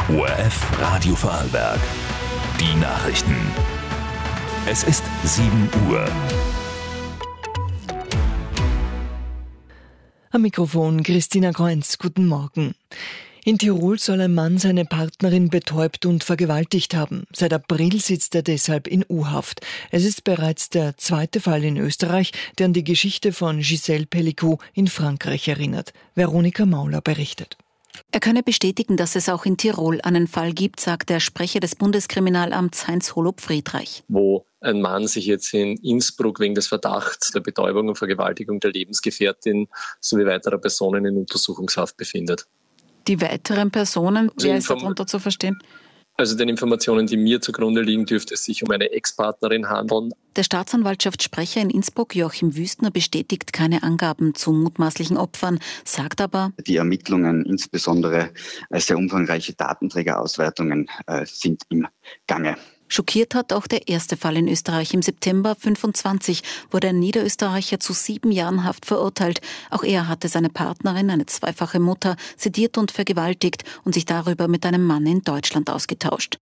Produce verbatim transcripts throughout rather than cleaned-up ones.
O R F Radio Vorarlberg. Die Nachrichten. Es ist sieben Uhr. Am Mikrofon Christina Kreunz. Guten Morgen. In Tirol soll ein Mann seine Partnerin betäubt und vergewaltigt haben. Seit April sitzt er deshalb in U-Haft. Es ist bereits der zweite Fall in Österreich, der an die Geschichte von Gisèle Pelicot in Frankreich erinnert. Veronika Mauler berichtet. Er könne bestätigen, dass es auch in Tirol einen Fall gibt, sagt der Sprecher des Bundeskriminalamts Heinz Holub-Friedreich. Wo ein Mann sich jetzt in Innsbruck wegen des Verdachts der Betäubung und Vergewaltigung der Lebensgefährtin sowie weiterer Personen in Untersuchungshaft befindet. Die weiteren Personen, also wer ist Inform- darunter zu verstehen? Also den Informationen, die mir zugrunde liegen, dürfte es sich um eine Ex-Partnerin handeln. Der Staatsanwaltschaftssprecher in Innsbruck, Joachim Wüstner, bestätigt keine Angaben zu mutmaßlichen Opfern, sagt aber: Die Ermittlungen, insbesondere sehr umfangreiche Datenträgerauswertungen, äh, sind im Gange. Schockiert hat auch der erste Fall in Österreich. Im September fünfundzwanzig wurde ein Niederösterreicher zu sieben Jahren Haft verurteilt. Auch er hatte seine Partnerin, eine zweifache Mutter, sediert und vergewaltigt und sich darüber mit einem Mann in Deutschland ausgetauscht.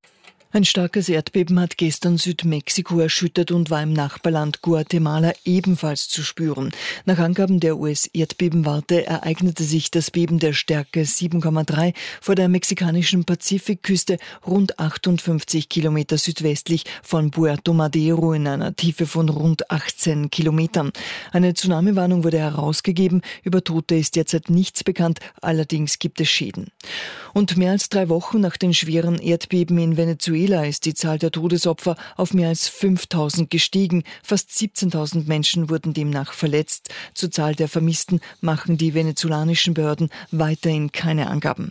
Ein starkes Erdbeben hat gestern Südmexiko erschüttert und war im Nachbarland Guatemala ebenfalls zu spüren. Nach Angaben der U S-Erdbebenwarte ereignete sich das Beben der Stärke sieben Komma drei vor der mexikanischen Pazifikküste rund achtundfünfzig Kilometer südwestlich von Puerto Madero in einer Tiefe von rund achtzehn Kilometern. Eine Tsunami-Warnung wurde herausgegeben. Über Tote ist derzeit nichts bekannt, allerdings gibt es Schäden. Und mehr als drei Wochen nach den schweren Erdbeben in Venezuela ist die Zahl der Todesopfer auf mehr als fünftausend gestiegen. Fast siebzehntausend Menschen wurden demnach verletzt. Zur Zahl der Vermissten machen die venezolanischen Behörden weiterhin keine Angaben.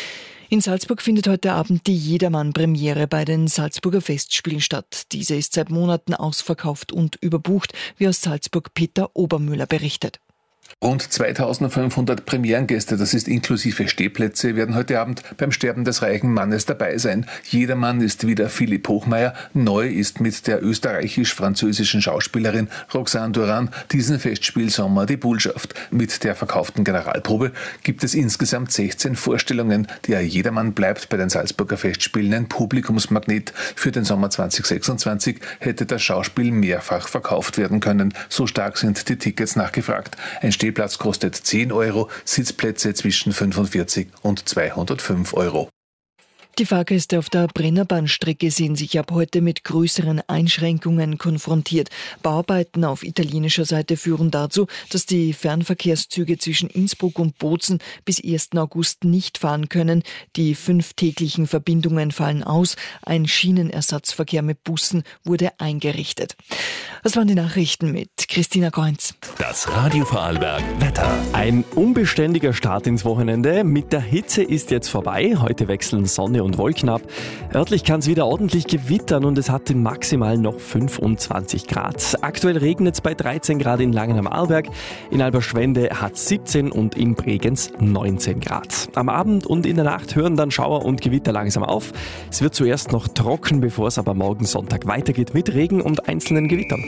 In Salzburg findet heute Abend die Jedermann-Premiere bei den Salzburger Festspielen statt. Diese ist seit Monaten ausverkauft und überbucht, wie aus Salzburg Peter Obermüller berichtet. Rund zweitausendfünfhundert Premierengäste, das ist inklusive Stehplätze, werden heute Abend beim Sterben des reichen Mannes dabei sein. Jedermann ist wieder Philipp Hochmeier. Neu ist mit der österreichisch-französischen Schauspielerin Roxane Duran diesen Festspielsommer die Bullschaft. Mit der verkauften Generalprobe gibt es insgesamt sechzehn Vorstellungen. Der Jedermann bleibt bei den Salzburger Festspielen ein Publikumsmagnet. Für den Sommer zweitausendsechsundzwanzig hätte das Schauspiel mehrfach verkauft werden können. So stark sind die Tickets nachgefragt. Ein Stehplatz kostet zehn Euro, Sitzplätze zwischen fünfundvierzig und zweihundertfünf Euro. Die Fahrgäste auf der Brennerbahnstrecke sehen sich ab heute mit größeren Einschränkungen konfrontiert. Bauarbeiten auf italienischer Seite führen dazu, dass die Fernverkehrszüge zwischen Innsbruck und Bozen bis ersten August nicht fahren können. Die fünf täglichen Verbindungen fallen aus. Ein Schienenersatzverkehr mit Bussen wurde eingerichtet. Das waren die Nachrichten mit Christina Kreunz. Das Radio Vorarlberg Wetter. Ein unbeständiger Start ins Wochenende. Mit der Hitze ist jetzt vorbei. Heute wechseln Sonne und Wolken ab. Örtlich kann es wieder ordentlich gewittern und es hat maximal noch fünfundzwanzig Grad. Aktuell regnet es bei dreizehn Grad in Langen am Arlberg. In Alberschwende hat es siebzehn und in Bregenz neunzehn Grad. Am Abend und in der Nacht hören dann Schauer und Gewitter langsam auf. Es wird zuerst noch trocken, bevor es aber morgen Sonntag weitergeht mit Regen und einzelnen Gewittern.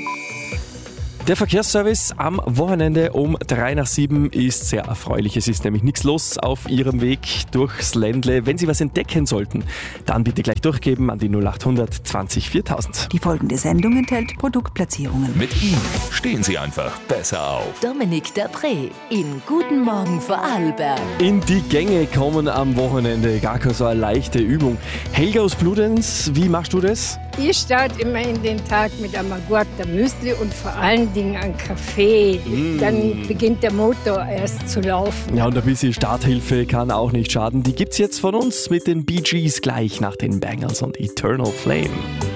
Der Verkehrsservice am Wochenende um drei nach sieben ist sehr erfreulich. Es ist nämlich nichts los auf Ihrem Weg durchs Ländle. Wenn Sie was entdecken sollten, dann bitte gleich durchgeben an die null acht hundert zwanzig viertausend. Die folgende Sendung enthält Produktplatzierungen. Mit ihm stehen Sie einfach besser auf. Dominik Dapré in Guten Morgen Vorarlberg. In die Gänge kommen am Wochenende, gar keine so eine leichte Übung. Helga aus Bludenz, wie machst du das? Ich starte immer in den Tag mit einem Agurkter Müsli und vor allen Dingen einem Kaffee. Mm. Dann beginnt der Motor erst zu laufen. Ja, und ein bisschen Starthilfe kann auch nicht schaden. Die gibt's jetzt von uns mit den Bee Gees gleich nach den Bangles und Eternal Flame.